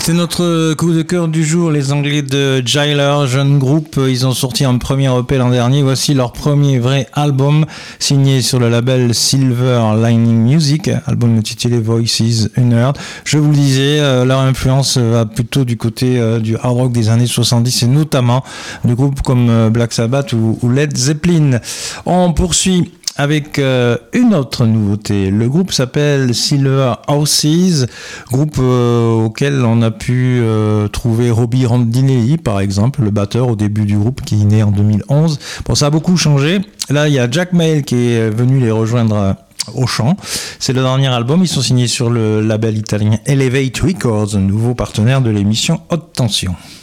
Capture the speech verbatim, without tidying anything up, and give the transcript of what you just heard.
C'est notre coup de cœur du jour, les Anglais de Jyler, jeune groupe. Ils ont sorti un premier E P l'an dernier. Voici leur premier vrai album, signé sur le label Silver Lining Music, album intitulé Voices Unheard. Je vous le disais, euh, leur influence va plutôt du côté euh, du hard rock des années soixante-dix et notamment de groupes comme euh, Black Sabbath ou, ou Led Zeppelin. On poursuit avec euh, une autre nouveauté. Le groupe s'appelle Silver Houses, groupe euh, auquel on a pu euh, trouver Robbie Rondinelli, par exemple, le batteur au début du groupe qui est né en deux mille onze. Bon, ça a beaucoup changé. Là, il y a Jack Mayall qui est venu les rejoindre euh, au chant. C'est le dernier album. Ils sont signés sur le label italien Elevate Records, nouveau partenaire de l'émission Haute Tension.